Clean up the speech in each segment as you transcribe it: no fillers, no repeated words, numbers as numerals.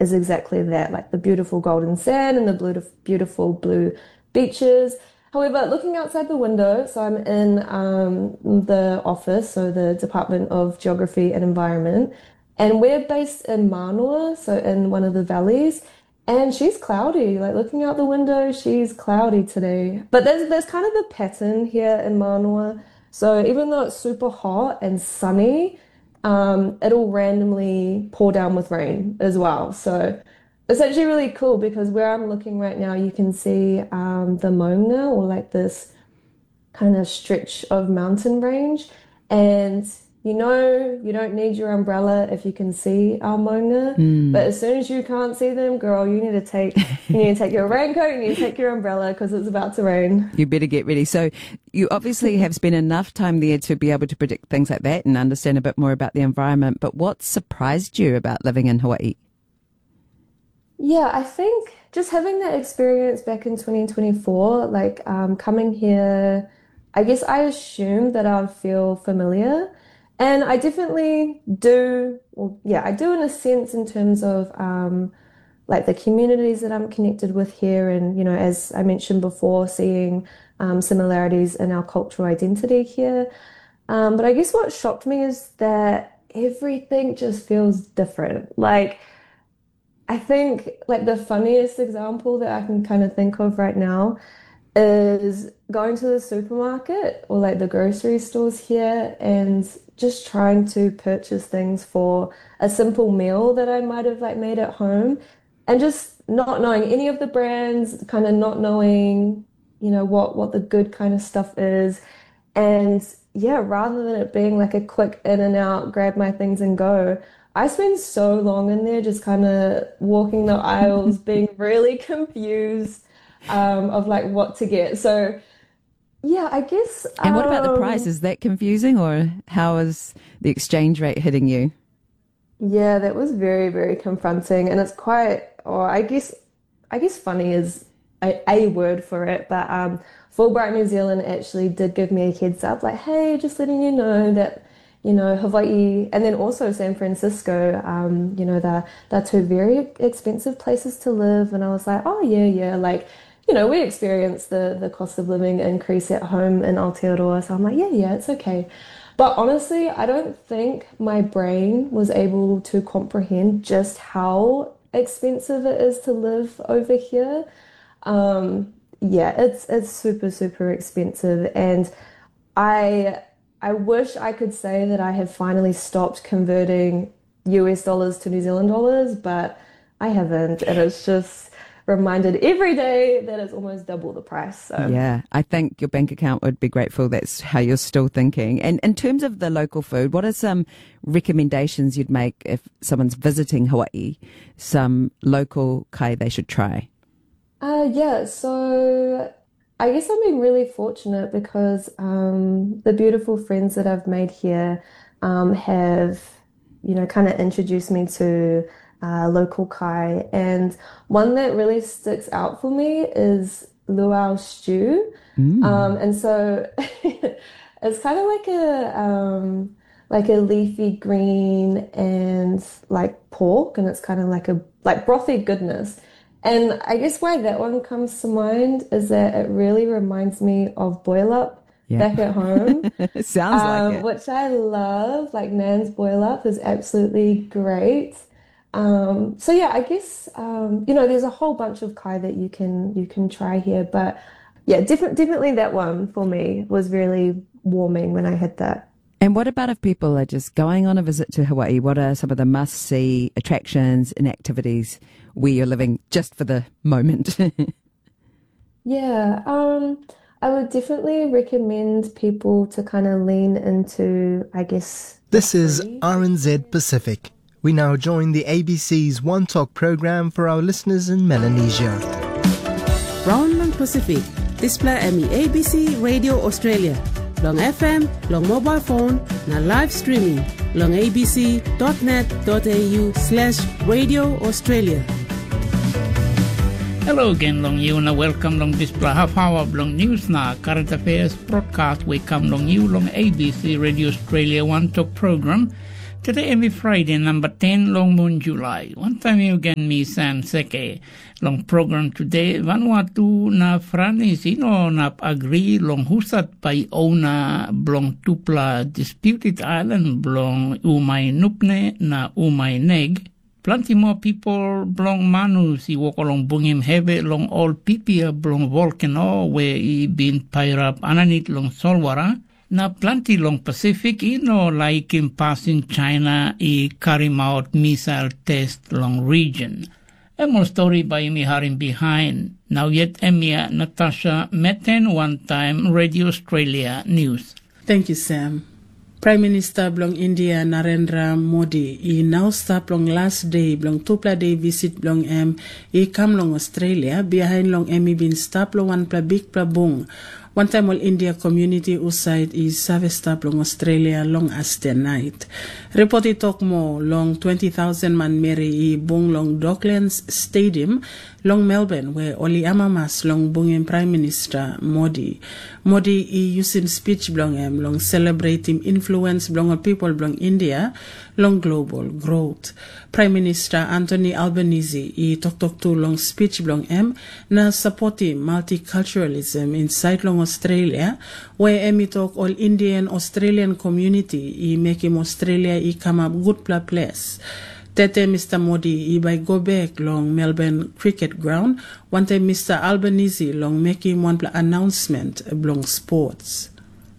is exactly that, like the beautiful golden sand and the beautiful blue beaches. However, looking outside the window, so I'm in the office, so the Department of Geography and Environment, and we're based in Manoa, so in one of the valleys, and she's cloudy. Like looking out the window, she's cloudy today. But there's kind of a pattern here in Manoa. So even though it's super hot and sunny, it'll randomly pour down with rain as well. So it's actually really cool because where I'm looking right now, you can see the Maunga, or like this kind of stretch of mountain range. And you know, you don't need your umbrella if you can see our Maunga. But as soon as you can't see them, girl, you need to take your raincoat, you need to take your umbrella because it's about to rain. You better get ready. So you obviously have spent enough time there to be able to predict things like that and understand a bit more about the environment. But what surprised you about living in Hawaii? Yeah, I think just having that experience back in 2024, like coming here, I guess I assumed that I'd feel familiar. And I definitely do, well, yeah, I do in a sense in terms of like the communities that I'm connected with here. And, you know, as I mentioned before, seeing similarities in our cultural identity here. But I guess what shocked me is that everything just feels different. Like, I think like the funniest example that I can kind of think of right now is going to the supermarket or like the grocery stores here and just trying to purchase things for a simple meal that I might have like made at home and just not knowing any of the brands, kind of not knowing, you know, what the good kind of stuff is. And yeah, rather than it being like a quick in and out, grab my things and go, I spend so long in there just kind of walking the aisles, being really confused of like what to get. So yeah, I guess. And what about the price? Is that confusing, or how is the exchange rate hitting you? Yeah, that was very, very confronting, and it's quite, or I guess funny is a word for it, but Fulbright New Zealand actually did give me a heads up, like, hey, just letting you know that, you know, Hawaii and then also San Francisco, you know, they're two very expensive places to live. And I was like, oh, yeah, like, you know, we experienced the cost of living increase at home in Aotearoa. So I'm like, yeah, it's okay. But honestly, I don't think my brain was able to comprehend just how expensive it is to live over here. Yeah, it's super, super expensive. And I wish I could say that I have finally stopped converting US dollars to New Zealand dollars, but I haven't. And it's just reminded every day that it's almost double the price. So. Yeah, I think your bank account would be grateful that's how you're still thinking. And in terms of the local food, what are some recommendations you'd make if someone's visiting Hawaii, some local kai they should try? Yeah, so I guess I've been really fortunate because the beautiful friends that I've made here have, you know, kind of introduced me to local kai. And one that really sticks out for me is luau stew. And so it's kind of like a leafy green and like pork, and it's kind of like a brothy goodness. And I guess why that one comes to mind is that it really reminds me of boil up back at home. It sounds like it. Which I love. Like Nan's boil up is absolutely great. So yeah, I guess you know, there's a whole bunch of kai that you can try here, but yeah, definitely that one for me was really warming when I had that. And what about if people are just going on a visit to Hawaii? What are some of the must-see attractions and activities where you're living just for the moment? Yeah, I would definitely recommend people to kind of lean into, I guess... This is RNZ Pacific. We now join the ABC's One Talk program for our listeners in Melanesia. Brown Pacific, display ABC Radio Australia. Long FM, long mobile phone, na live streaming, long abc.net.au/Radio Australia. Hello again, long you na welcome long display half hour long news na current affairs broadcast we come long you long ABC Radio Australia One Talk program. Today every Friday, number 10, long moon July. One time you again me Sam Seke. Long program today, Vanuatu na frani sino na agree long husat by ona blong tupla disputed island blong umay nupne na umay neg. Plenty more people blong manu si walk along bungim hebe long all pipia blong volcano where he been pyre up ananit long solwara. Na plenty long Pacific, like in passing China, carrying out missile test long region. A more story by me haring behind. Now yet Emia Natasha Meten one time Radio Australia News. Thank you, Sam. Prime Minister blong India Narendra Modi now start long last day blong tupla day visit blong come long Australia behind long been stop long one pla big pla bung. One time all India community uside is service stop long Australia long as the night. Reported talk more long 20,000 man Mary bung long Docklands Stadium long Melbourne where Oli Amamas long bungin Prime Minister Modi. Modi using speech blong long celebrating influence blong people blong India long global growth. Prime Minister Anthony Albanese talk to long speech blong na supporting multiculturalism inside long Australia where talk all Indian Australian community make him Australia come up good place. Tete Mr. Modi by go back long Melbourne cricket ground. One time Mr. Albanese long making one announcement long sports.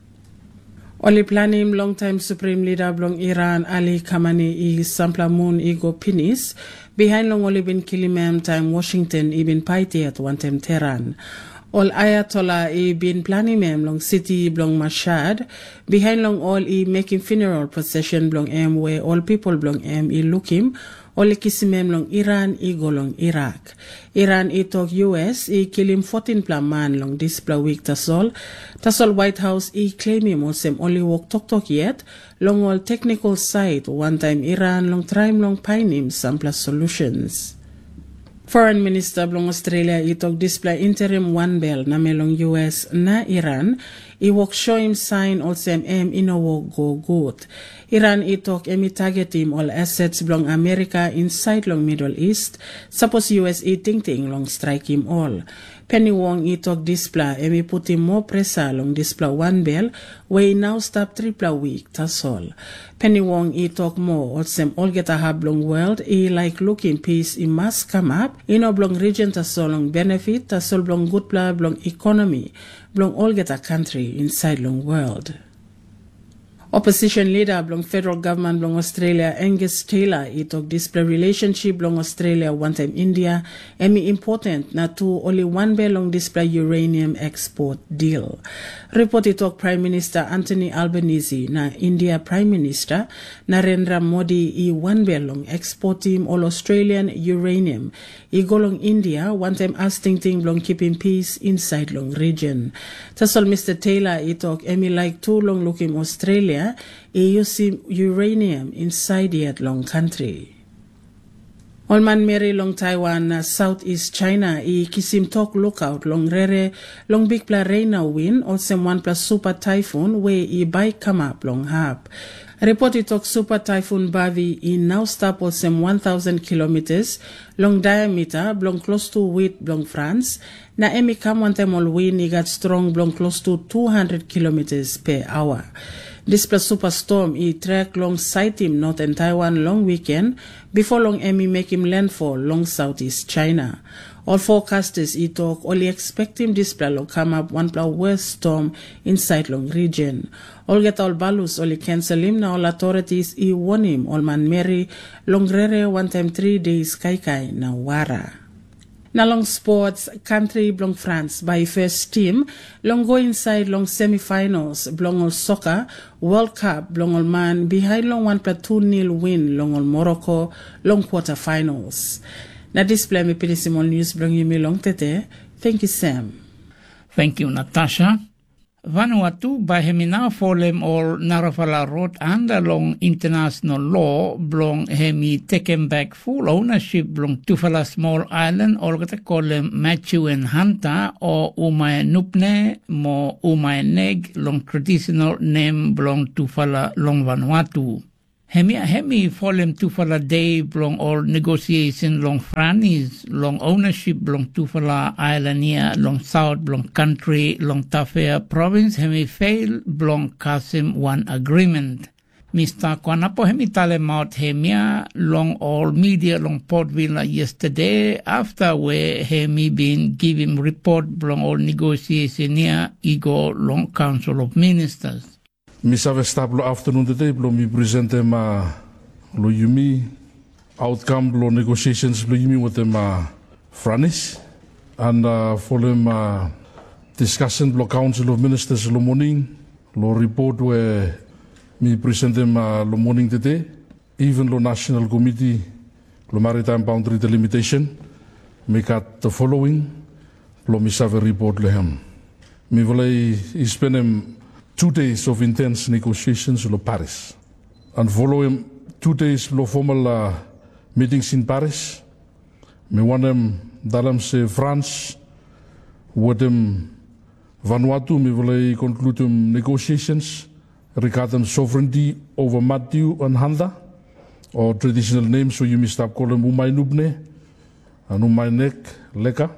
Only planning long time Supreme Leader blong Iran Ali Khamenei sampla moon go pinis behind long only been killing time Washington been party at one time Tehran. All Ayatollah been planning long city blong Mashhad behind long all making funeral procession blong where all people blong looking all kisimem long Iran go long Iraq. Iran talk US killing 14 man long this week tasol White House claim him only walk talk yet long all technical side one time Iran long time long pinim some plus solutions. Foreign Minister blong Australia talk display interim one bell na melong US na Iran walk show him sign also walk go good. Iran talk target him all assets blong America inside long Middle East suppose US ting long strike him all. Penny Wong talk display put him more pressure long display one bell where now stop triple week that's all. Penny Wong talk more also all get a have long world like looking peace must come up blong region that's all long benefit that's all blong good blah blong economy blong all get a country inside long world. Opposition leader blong federal government blong Australia Angus Taylor talk display relationship blong Australia one time India important na to only one bell long display uranium export deal. Reported talk Prime Minister Anthony Albanese na India Prime Minister Narendra Modi one bell long export him all Australian uranium go long India one time asking thing blong keeping peace inside long region. That's all Mr. Taylor talk like too long looking Australia use uranium inside yet long country. All man Mary long Taiwan Southeast China kisim talk lookout long rere long big pla raina wind also one plus super typhoon where by come up long hap. Reported talk super typhoon Bavi now stop also 1,000 kilometers long diameter blong close to with blong France na come one time all wind got strong blong close to 200 kilometers per hour. This plus superstorm track long sight him northern Taiwan long weekend before long make him landfall long Southeast China. All forecasters talk only expect him this long come up one worst storm inside long region. All get all balus only cancel him now all authorities warn him all man Mary long rere one time 3 days kai na wara. Na long sports, country blong France by first team, long go inside long semi-finals, blong all soccer, World Cup, blong all man, behind long 1-2-0 win, long all Morocco, long quarter-finals. Na display me Simon News blong you me long tete. Thank you, Sam. Thank you, Natasha. Vanuatu by hemina folem all Narafala Road under long international law blong hemi taken back full ownership blong Tufala small island or gata kolem Matthew and Hunter or Umay Nupne mo Umay Neg long traditional name blong Tufala long Vanuatu. Hemi folem tufala day blong all negotiation long franis, long ownership blong tufala islandia, long south blong country, long Tafea province, hemi fail blong kasim one agreement. Mr. Kwanapo hemi tale maut hemia long all media long Port Vila yesterday after where hemi been giving report blong all negotiation near ego long council of ministers. Misa Vestablo afternoon today, blo mi presente ma lo yumi outcome blo negotiations blo yumi with them Franis and for them discussion blo council of ministers lo morning lo report where mi presente ma lo morning today even lo national committee lo maritime boundary delimitation mi got the following blo mi save report lehem mi volei ispenem 2 days of intense negotiations in Paris. And following 2 days of formal meetings in Paris, me want them dalam se France, with them Vanuatu, me will conclude negotiations regarding sovereignty over Matthew and Handa, or traditional names, so you may stop calling Umay Nubne and Umay Nek Leka,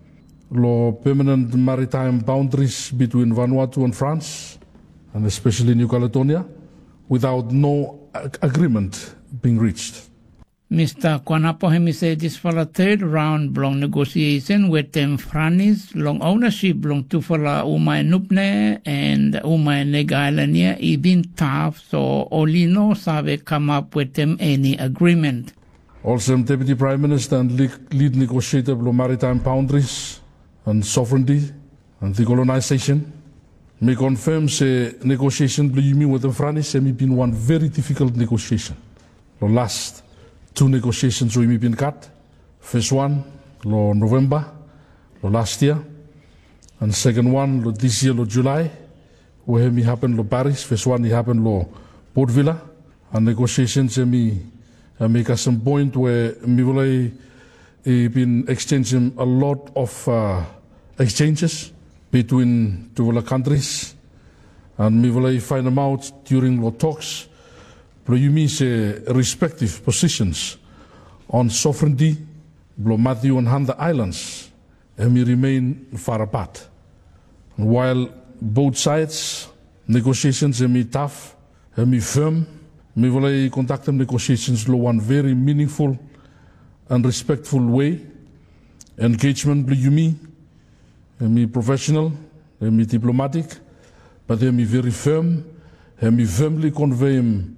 lo permanent maritime boundaries between Vanuatu and France, and especially New Caledonia, without no agreement being reached. Mr. Kwanapo hemi said this for a third round long negotiation with them Franis, long ownership long tufala Umay Nupne and Umay Neg Islandia ibin tough, so only no save come up with them any agreement. Also, Deputy Prime Minister and lead negotiator of maritime boundaries and sovereignty and decolonization may confirm the negotiation with the Franis have been one very difficult negotiation. The last 2 negotiations we have been cut. First one, November, last year, and second one, this year, July, where it happened, Paris. First one, it happened, Port Vila, and negotiations make us some point where we have been exchanging a lot of exchanges between two countries, and we will find them out during the talks. You mean respective positions on sovereignty, Matthew and Handa Islands, and we remain far apart. While both sides negotiations are tough, and firm, we will conduct them negotiations in one very meaningful and respectful way. Engagement, you mean. Hemi professional, hemi diplomatic, but hemi very firm, hemi firmly convey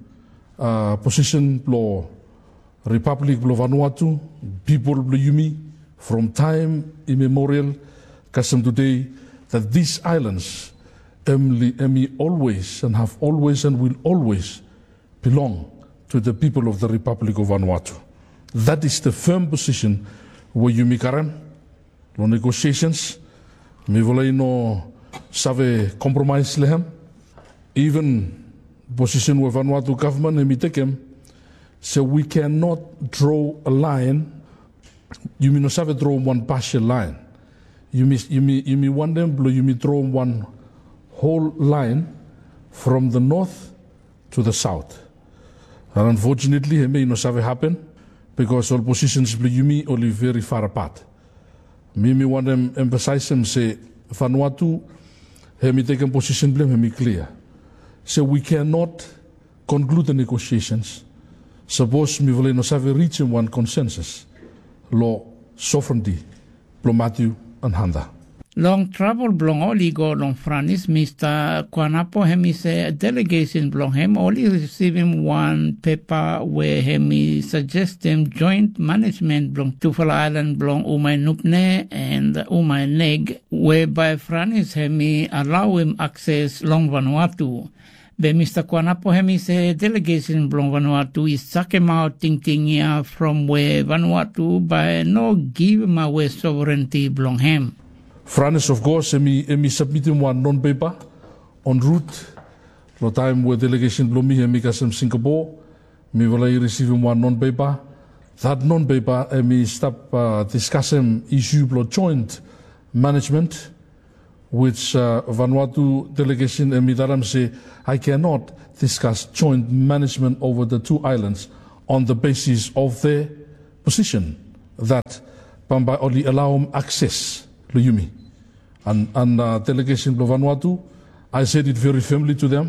position blo Republic blo Vanuatu, people blo Yumi, from time immemorial, custom today, that these islands hemi always and have always and will always belong to the people of the Republic of Vanuatu. That is the firm position where Yumi Karen, no negotiations. Me volei no save compromise lehem. Even position with Vanuatu government and me take him. So we cannot draw a line. You mean no save draw one partial line. You mean one them blow. You mean draw one whole line from the north to the south. And unfortunately, it may no save happen because all positions blow. You mean only very far apart. Me want them emphasize them say Vanuatu hemi taken position blame hemi clear. So we cannot conclude the negotiations. Suppose me will not have reached one consensus. Law sovereignty, Matthew and Handa. Long travel blong oli go long Franis, Mr. Kwanapo hemi say a delegation blong hem only receiving one paper where hemi suggest them joint management blong Tufala Island blong Umay Nupne and Umay Neg, whereby Franis hemi allow him access long Vanuatu. But Mr. Kwanapo hemi say delegation blong Vanuatu is suck him out ting from where Vanuatu by no give him away sovereignty blong hem. Franis, of course, emi submitting one non-paper en route. The time where delegation blow me emi kasem Singapore, me will receiving one non-paper. That non-paper emi stop discussing issue blow joint management which Vanuatu delegation and Midaram say, I cannot discuss joint management over the two islands on the basis of their position that Pamba only allow access to Yumi. And delegation of Vanuatu, I said it very firmly to them,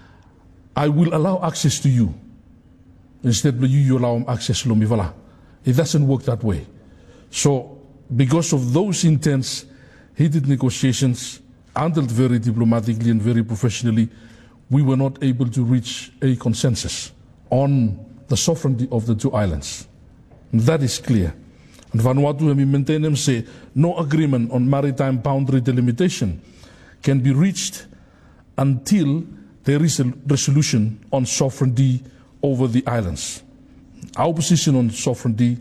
I will allow access to you. Instead of you allow access to Mivala. It doesn't work that way. So, because of those intense, heated negotiations, handled very diplomatically and very professionally, we were not able to reach a consensus on the sovereignty of the two islands. And that is clear. And Vanuatu and we maintain them say no agreement on maritime boundary delimitation can be reached until there is a resolution on sovereignty over the islands. Our position on sovereignty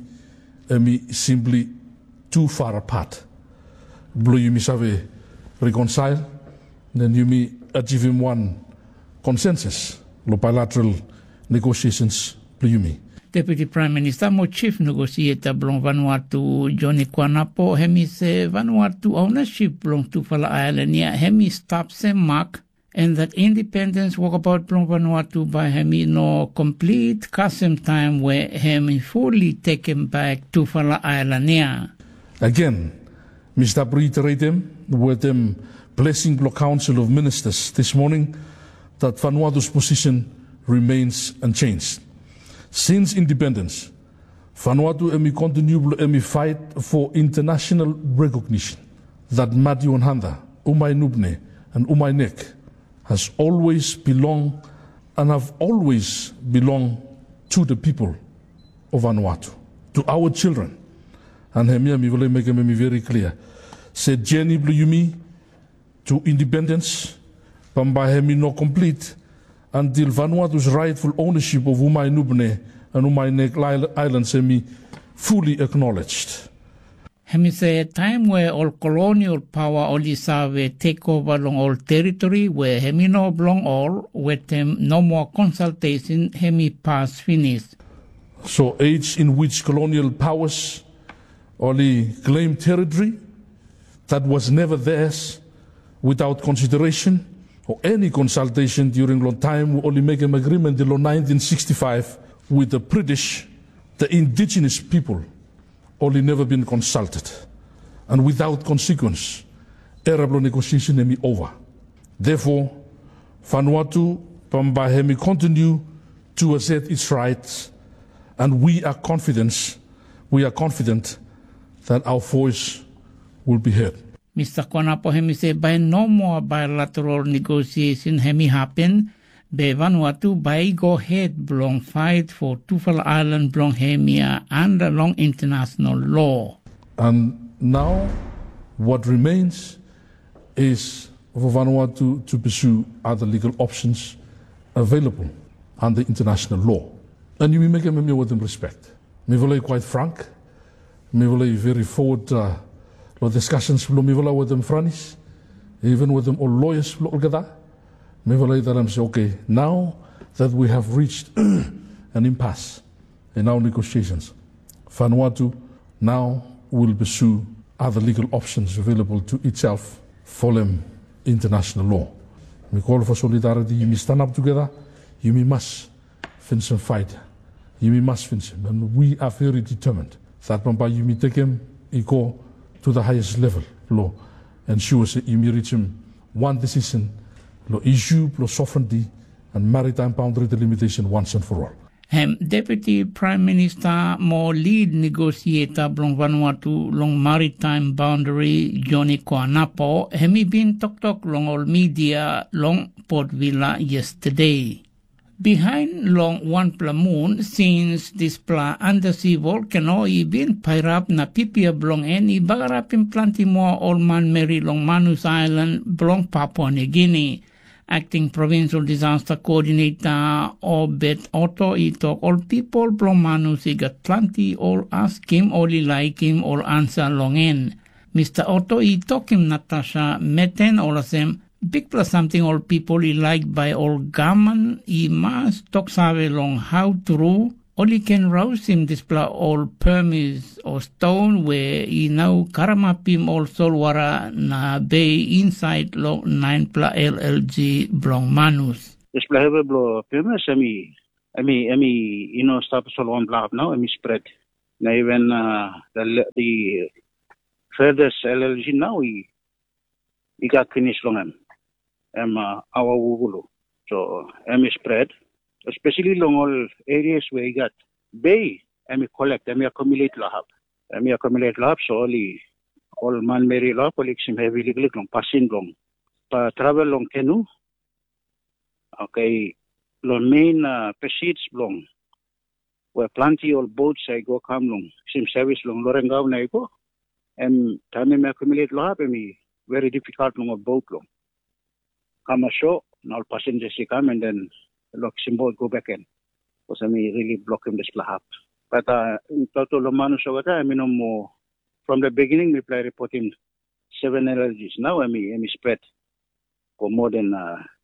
is simply too far apart. You may have reconcile, then you may achieve one consensus, bilateral negotiations, Deputy Prime Minister mo Chief Negotiator blong Vanuatu Johnny Kwanapo hemi se Vanuatu ownership blong Tufala Island ya hemi stop se mark and that independence walkabout blong Vanuatu by hemi no complete custom time where hemi fully taken back Tufala Island ya. Again, Mr. reiterate them with them blessing the Council of Ministers this morning that Vanuatu's position remains unchanged. Since independence, Vanuatu continue to fight for international recognition that Madiun Handa, Umai Nubne, and Umai Nek has always belonged and have always belonged to the people of Vanuatu, to our children. And Hemia mi vole make me very clear. Said Jenny Bluyumi to independence, Pamba Hemi no complete until Vanuatu's rightful ownership of Umai Nubne and Umai Nek Islands Hemi fully acknowledged. Hemi say a time where all colonial power only serve take over long all territory where Hemi no belong all, with them no more consultation Hemi pass finished. So age in which colonial powers only claim territory that was never theirs without consideration or any consultation during long time. We only make an agreement in 1965 with the British, the indigenous people only never been consulted. And without consequence, Arab negotiation hemi over. Therefore, Vanuatu, Pamba hemi continue to assert its rights, and we are confident that our voice will be heard. Mr. Kwanapo hemi say by no more bilateral negotiation hemi happen, be Vanuatu by go ahead belong fight for Tufala Island belong hemia under long international law. And now what remains is for Vanuatu to pursue other legal options available under international law. And you may make them with them respect. Me will quite frank. Me will very forward discussions with them Franis, even with them all lawyers me will let them say, okay, now that we have reached an impasse in our negotiations, Vanuatu now will pursue other legal options available to itself, following international law. We call for solidarity. You must stand up together. You must finish and fight. You must finish him. And we are very determined that you may take him equal to the highest level law, ensure you may reach him one decision, law issue, law sovereignty, and maritime boundary delimitation once and for all. Deputy Prime Minister mo lead negotiator blong Vanuatu long maritime boundary Johnny Kwanapo hemi bin tok long all media long Port Vila yesterday. Behind long one plamoon, since this undersea volcano ibin pairap na pipia blong eni bagarapin planti mo Olman Mary long Manus Island blong Papua New Guinea. Acting Provincial Disaster Coordinator Obet Otto Itok all people blong Manus igat planti all ask him oli like him all answer longen. Mr. Otto Itok him Natasha meten olasem big plus something all people like by all gaman I must talk save long how true Only can rouse him display all permis or stone where he now karamapim all solwara na bay inside lo 9 pla LLG blong manus. Display have blo permis stop solon blab now spread. Now even the furthest LLG now he got finished long our wugulu. So spread. Especially long all areas where you got bay, collect, accumulate lahab. Accumulate lahab, so all man mary lahab, collection heavy long, passing long. Travel long canoe. Okay, long main proceeds long. Where plenty all boats I go come long. Sim service long, Lorengau na go. Time accumulate lahab, very difficult long a boat long. Come ashore, now passengers come and then lock symbol go back in. Because really block him this lahap. But in total Lomano Sogata, from the beginning we play report him 7 LLGs. Now spread for more than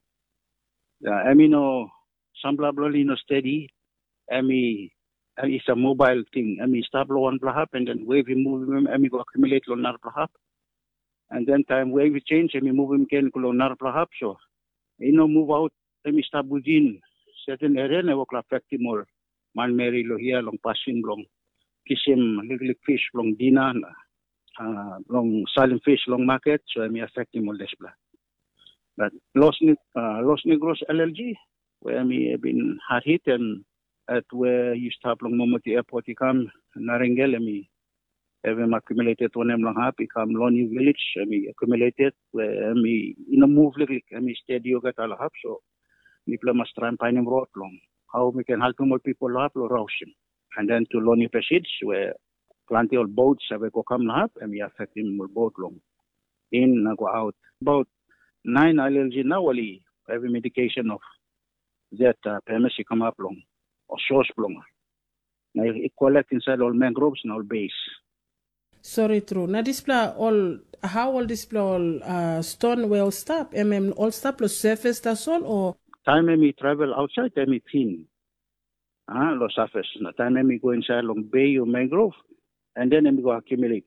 Sambla Blolino steady. It's a mobile thing. Start one lahap and then wave him move him, go accumulate lonar lahap. And then time wave change, move him again to lonar lahap. So move out. Stop within certain area, and will affect him more. Man Mary Lohia, long passing, long kisim, little fish, long dinner, long silent fish, long market, so I may affect him all this. But Los Negros LLG, where I have been hard hit, and at where you stop long Momoti Airport, you come, Narengel, have accumulated one long happy, come Lonely Village, accumulated, where move like, steady yoga talahap, so. People must try and find him road long. How we can help more people up or rouse him. And then to Loni Passage, where plenty of boats have go come up and we affect him more boat long. In go out. About 9 LLG now only have a medication of that permission come up long or source long. Now it collect inside all mangroves and all bays. Sorry, true. Now display how all display all stone will stop? All stop the surface that's all or time we travel outside, time we thin. Lo surface. Time we go inside long bay or mangrove, and then we go accumulate.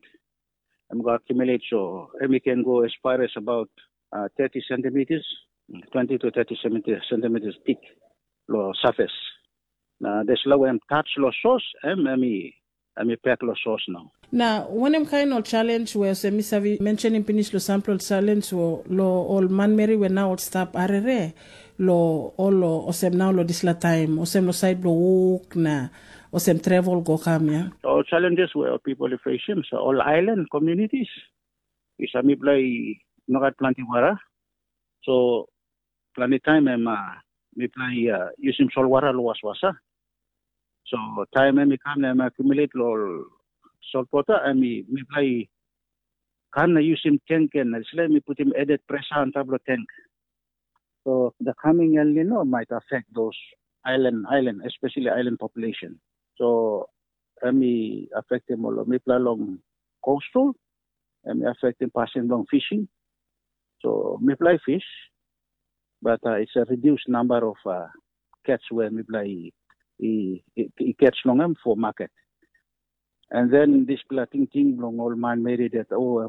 So we can go as far as about 30 centimeters, 20 to 30 centimeters thick. Lo surface. This low and touch lo sauce, and pack lo sauce now. Now, when I'm kind of challenge where Semisavi mentioning finish lo sample challenge lo all man Mary when now stop arere. Lo all osem now lo disla time osem lo side lo walk na osem travel go come ya. All challenges where people are facing so all island communities is me play not plenty water so plenty time me play using sol water lo waswasa so time me come accumulate lo salt water and me play can use him tank and let me put him added pressure on top of tank. So the coming El Nino might affect those island, especially island population. So me affect them all. Me play along coastal, and me affect them passing along fishing. So me play fish, but it's a reduced number of catch where me play he catch long them for market. And then this plating thing long all man made that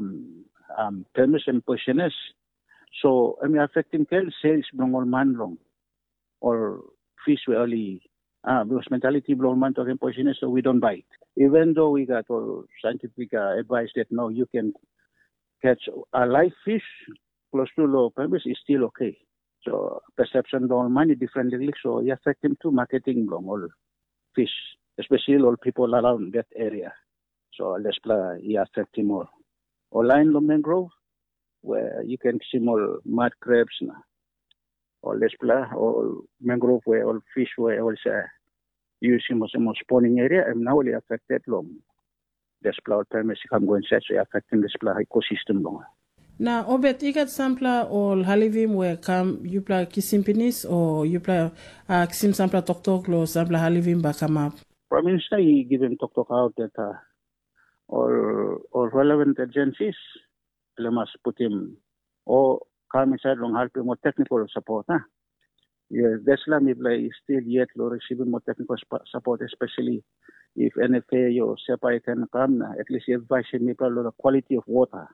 permis and poisonous. So affecting sales long all man long or fish we only because mentality long man talking poisonous so we don't buy it. Even though we got all scientific advice that no you can catch a live fish close to low permis is still okay. So perception long man is differently so you affect him to marketing long all fish, especially all people around that area. So let's play you affect him more. Or line long mangrove where you can see more mud crabs now. Or let's play or mangrove where all fish where also using more spawning area and now only affected long. Let's play all permits come going set so affecting this play ecosystem long. Now, Obet, you got sampler or halivim where come you play kisimpinis or you play kisim sampler tok lo sampler halivim ba come up. Prime Minister he give him tok out that or relevant agencies they must put him or come inside long help him more technical support. Yes, that's why me play still yet lo receiving more technical support, especially if NFA or SEPA can come, at least advise me play the quality of water,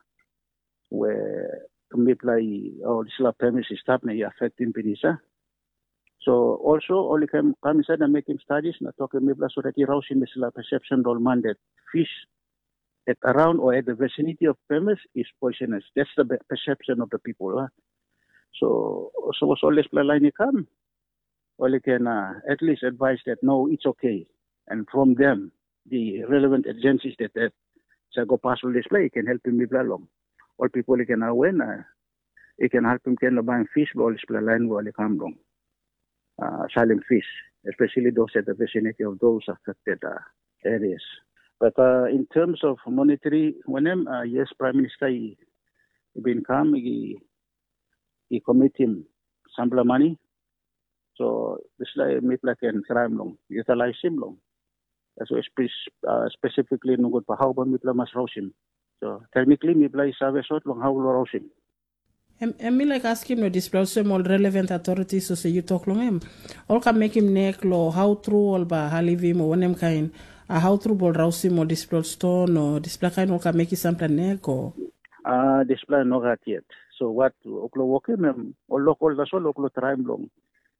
where me play all this premises stuff may affecting Pinisa. So also, only come inside and make him studies, not talking me so that he rousing the perception role man that fish at around or at the vicinity of premise is poisonous. That's the perception of the people. Huh? So was always line come. Only can at least advise that no, it's okay. And from them, the relevant agencies that go past all display can help him live along. All people can aware, it can help him can buy fish, but all display line will come along. Selling fish, especially those at the vicinity of those affected areas. But in terms of monetary, when yes, Prime Minister he been come, he commit him some money. So this like me like and crime long, utilize him long. So specifically no good for how about me must rouse him. So technically me play service out long how will rouse him. And me like ask him no display some all relevant authorities so say you talk long him. All can make him neck law how true all ba halivim or one kind how true ball rouse him or display stone or display kind all can make it something neck or display no got yet. So what oklo walk him or local that's all oklo time long.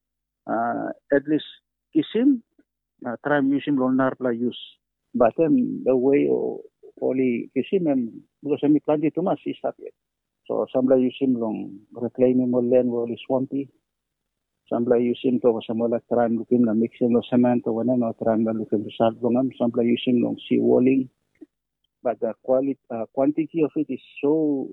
At least kiss him, try use him long narpla use. But then the way only kiss him and because I planted too much is happy. So some use him long reclaiming more land where it's swampy. Some use him to some like try and looking the mixing of cement or whatever try and looking to start long. Some use him long sea walling. But the quantity of it is so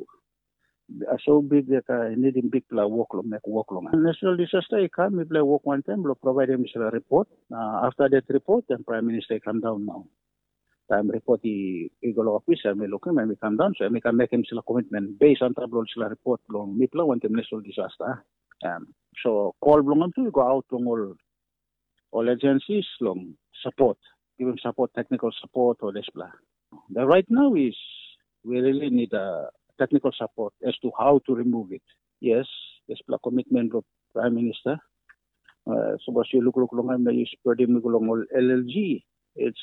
big that needing big walk long. National disaster, he come, we play walk one time, we'll provide him a report. After that report, then Prime Minister come down now. Time report, he go to office, and we look him, and we come down, so we can make him a commitment based on the report long. We play one time national disaster. So call long to go out long all agencies long support, give him support, technical support or this blah. The right now is we really need technical support as to how to remove it. Yes, there's a commitment of Prime Minister. So as you look long, you spread him along LLG. It's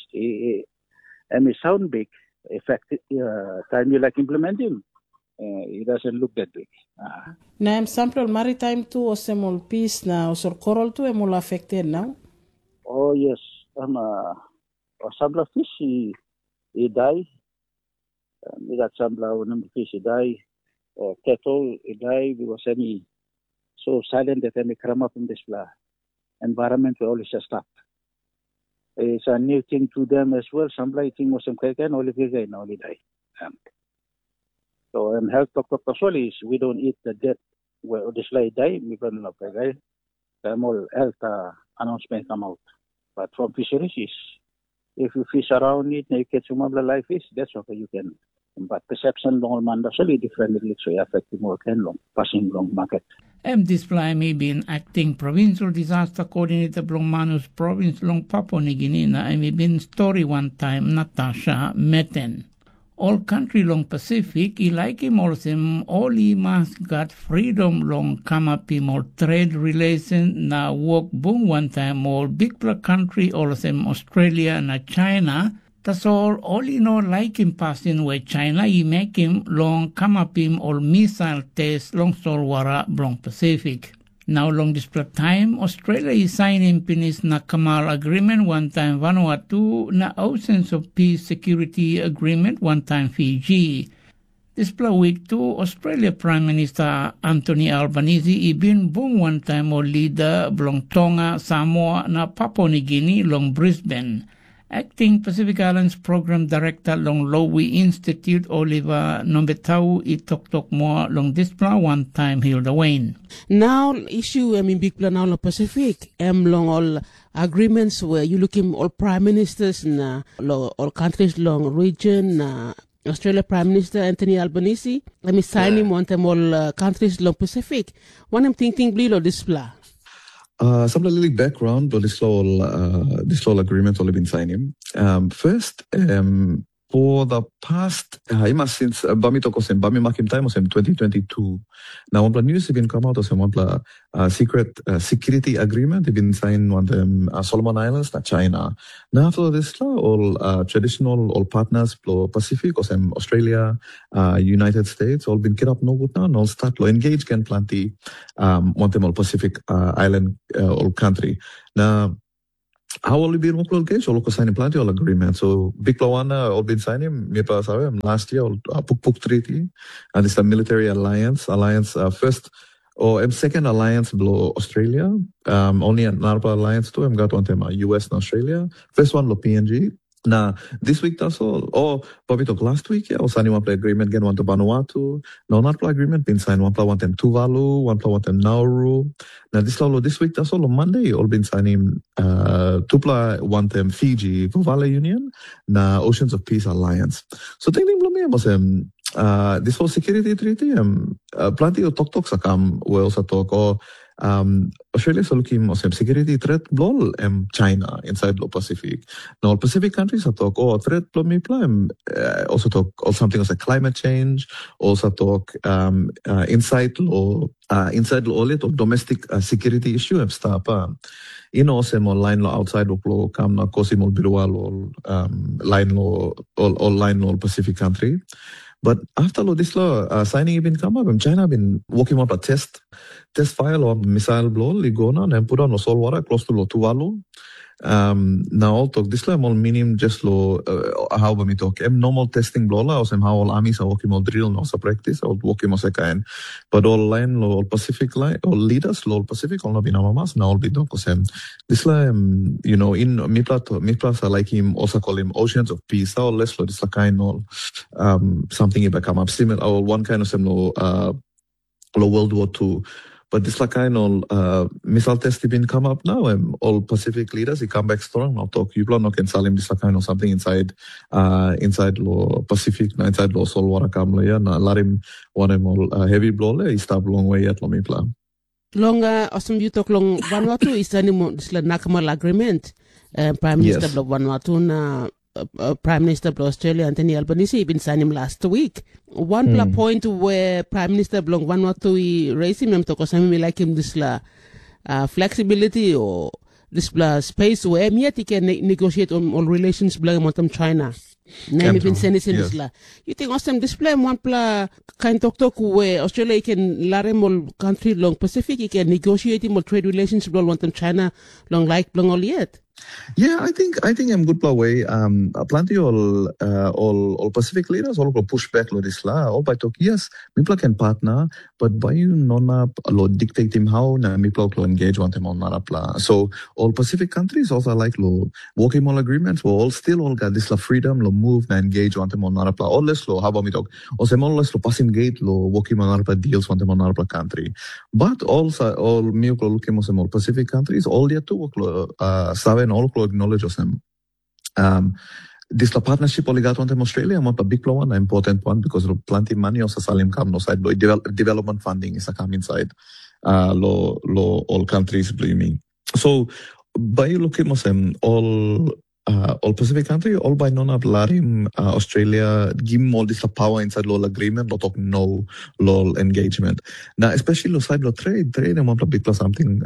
it sound big. Effective time you like implement him, it doesn't look that big. Now, sample maritime too or small piece now, so coral too am all affected now. Oh yes, some fish he die. We got some number fish he die. Cattle he die because so silent that any crumb up in this environment will always stop. It's a new thing to them as well. Some thing was some cake and only die. So health doctor is we don't eat the dead where this die. We don't know more health announcement come out. But from fisheries is if you fish around it, you catch some of the life fish, that's okay you can. But perception long man that's really different. So affecting more can long passing long market. Display may be an acting provincial disaster coordinator Blong Manus province long Papua New Guinea and may been story one time Natasha Meten. All country long Pacific, like him also all he must got freedom long come up him all trade relation na work boom one time all big country also Australia na China. That's all he know like him passing where China, he make him long come up him all missile test long Solwara Blong Pacific. Now long this time, Australia is signing Pinis na Kamal agreement one time Vanuatu na absence of peace security agreement one time Fiji. This week too, Australia Prime Minister Anthony Albanese ibin boom one time or leader Blong Tonga, Samoa na Papua New Guinea long Brisbane. Acting Pacific Islands Program Director long Lowy Institute Oliver Nombetau I Tok more long display one time Hilda Wayne. Now issue big plan now Pacific long all agreements where you looking all prime ministers na all countries long region Australia Prime Minister Anthony Albanese sign him one time all countries long Pacific. One I'm thinking blue display. Some little background on this whole agreement only been signed. First, For the past, ima since bami toko sem bami makim time sem 2022. Now one news have been come out of some one secret security agreement have been signed on them Solomon Islands, na China. Now after this all traditional all partners plo Pacific or some Australia, United States all been get up no good now, all start lo engage can plenty want them all Pacific island all country. Now how will be local engage or local signing plenty all agreement. So big plawana all been signing me pa sabe last year Puk Treaty and it's a military alliance first or second alliance below Australia. Only another alliance too. Got one tema US and Australia. First one lo PNG. Now this week that's all. Oh, probably talk last week. Yeah, also one play agreement again one to Vanuatu. No, not play agreement been signed. One play one them Tuvalu. One play one them Nauru. Now this week that's all on Monday. All been signing. Two play one them Fiji, Vale Union. Now Oceans of Peace Alliance. So technically me was this whole security treaty. Plenty of talk sakam. We also talk or. Australia so looking at security threat blow China inside the Pacific. Now Pacific countries talk threat blow me also talk something as a climate change. Also talk inside law or domestic security issue stuff. Sem line law outside law come na kosimol birual line law Pacific country. But after this law signing been come up, China been working on a test file or missile blow ligona and put on a saltwater close to Tuvalu. Now talk this law all minimum just law how we talk normal testing blow or some how all armies are working on drill no so practice or working on second. But all line law all Pacific line all leaders law Pacific all not been amamas now all be talk sem this law in Miplat I like him also call him Oceans of Peace or less law this la kind of something if I come up similar or one kind of some law World War II. But this like kind of missile test been come up now. All Pacific leaders he come back strong. Now talk you no can sell him this like kind of something inside law Pacific inside law saltwater come layer. Na let him want him all heavy blow he stop long way at me plan. Long awesome you talk long Vanuatu is any this like Nakamal agreement. Prime Minister yes. Vanuatu na Prime Minister of Australia Anthony Albanese been signing last week. One point where Prime Minister of Vanuatu raised him to me like him this flexibility or this space where yet he can negotiate on relations with China. Name been sending this la. You think awesome display one kind talk where Australia can let him all country long Pacific he can negotiate him or trade relations with China long all yet. Yeah, I think I'm good way. Plenty all Pacific leaders all go push back lo this la. All by talk yes, people can partner, but by you nona lo dictate him how na people lo engage want him on narapla. So all Pacific countries also like lo working all agreements. We all still all got this la freedom lo move na engage want him on narapla. All less lo how about me talk? Also all less lo passing gate lo working on narapla deals want him on narapla country. But also all me lo looking all Pacific countries all yet to work lo and all acknowledge them. This partnership only got one time Australia and one a big one, an important one because plenty money also salim come no side development funding is a come inside all countries blaming. So by looking at all Pacific country, all by none of Larim, Australia, give them all this power inside law agreement, lot of no law engagement. Now, especially lo side law trade and one big plus something,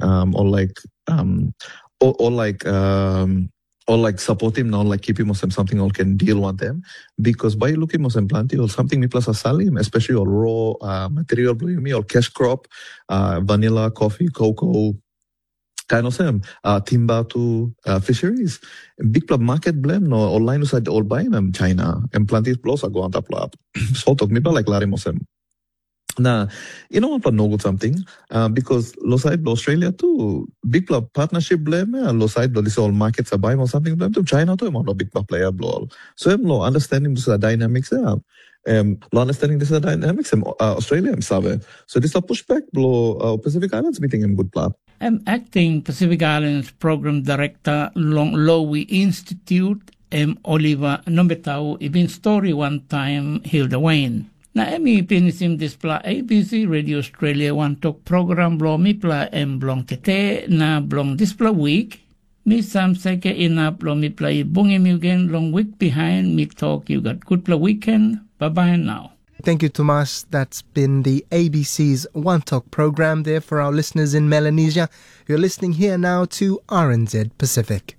or like support him now, like keep him or something or can deal with them. Because by looking at plenty or something me plus a salim, especially or raw material or cash crop, vanilla, coffee, cocoa, kind of same, timber to fisheries. Big club market blame no online side all buy them China and plenty plus are go on top up. So talk me like Larry Mosem. Now, you know what? No good something because Loside Australia too big club partnership blame Loside this all markets are buying or something blame to China too amount of big club player blow. So I'm understanding this dynamics there. Understanding this dynamics Australia I'm sorry. So this a pushback blow Pacific Islands meeting in good plan. I'm acting Pacific Islands Program Director Long Lowy Institute Oliver Nombetau ibin story one time Hilda Wayne. Na emi pinisim displa ABC Radio Australia one talk program blong mipla blong tete na blong displa week Me Sam Seke inap lo mi play bungi mi again long week behind me talk. You got good weekend. Bye bye now. Thank you, Tomas. That's been the ABC's One Talk program there for our listeners in Melanesia. You're listening here now to RNZ Pacific.